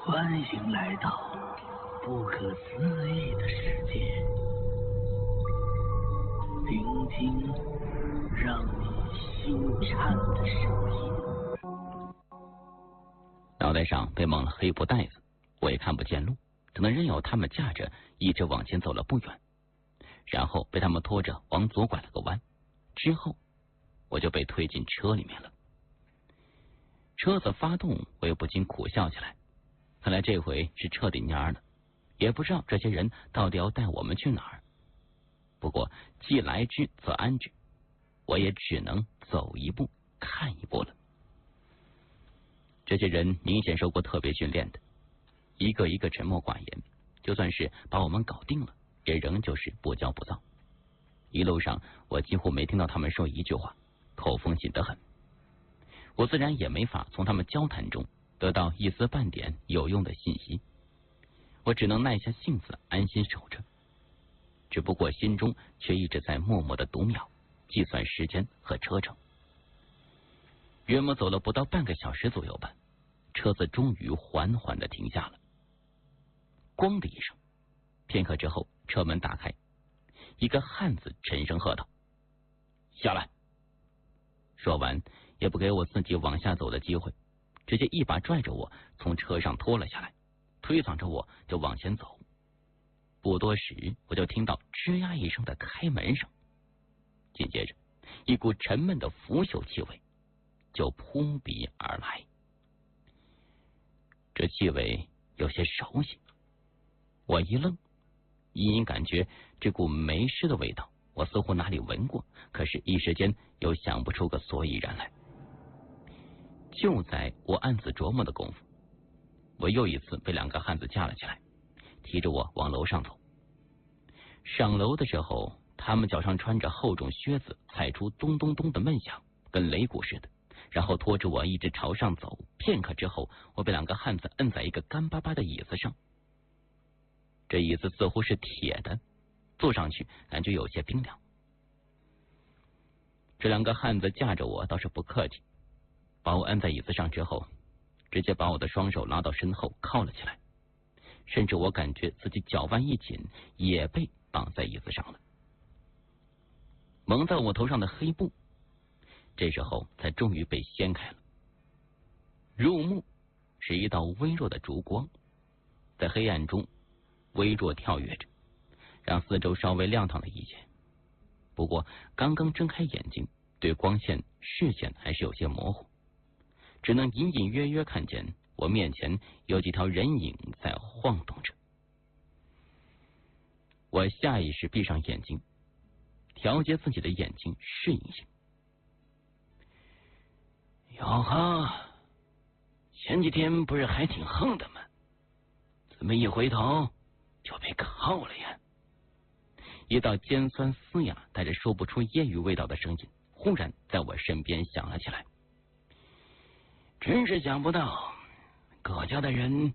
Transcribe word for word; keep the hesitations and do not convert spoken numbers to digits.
欢迎来到不可思议的世界，聆听让你心颤的声音。 脑袋上被蒙了黑布袋子，我也看不见路，只能任由他们架着一直往前走了不远，然后被他们拖着往左拐了个弯，之后我就被推进车里面了。车子发动，我又不禁苦笑起来，看来这回是彻底蔫了，也不知道这些人到底要带我们去哪儿。不过既来之则安之，我也只能走一步看一步了。这些人明显受过特别训练的，一个一个沉默寡言，就算是把我们搞定了，也仍旧是不骄不躁。一路上我几乎没听到他们说一句话，口风紧得很。我自然也没法从他们交谈中得到一丝半点有用的信息，我只能耐下性子安心守着，只不过心中却一直在默默的读秒，计算时间和车程。约莫走了不到半个小时左右吧，车子终于缓缓的停下了。咣的一声，片刻之后车门打开，一个汉子沉声喝道：“下来！”说完也不给我自己往下走的机会，直接一把拽着我从车上拖了下来，推搡着我就往前走。不多时，我就听到吱呀一声的开门声，紧接着一股沉闷的腐朽气味就扑鼻而来。这气味有些熟悉，我一愣，隐隐感觉这股霉湿的味道我似乎哪里闻过，可是一时间又想不出个所以然来。就在我暗自琢磨的功夫，我又一次被两个汉子架了起来，提着我往楼上走。上楼的时候，他们脚上穿着厚重靴子，踩出咚咚咚的闷响，跟擂鼓似的，然后拖着我一直朝上走。片刻之后，我被两个汉子摁在一个干巴巴的椅子上，这椅子似乎是铁的，坐上去感觉有些冰凉。这两个汉子架着我倒是不客气，把我摁在椅子上之后，直接把我的双手拉到身后靠了起来，甚至我感觉自己脚腕一紧，也被绑在椅子上了。蒙在我头上的黑布这时候才终于被掀开了，入目是一道微弱的烛光，在黑暗中微弱跳跃着，让四周稍微亮堂了一些。不过刚刚睁开眼睛，对光线视线还是有些模糊，只能隐隐约约看见我面前有几条人影在晃动着。我下意识闭上眼睛，调节自己的眼睛适应性。哟呵，前几天不是还挺横的吗？怎么一回头就被铐了呀？一道尖酸嘶哑带着说不出揶揄味道的声音忽然在我身边响了起来。真是想不到，葛家的人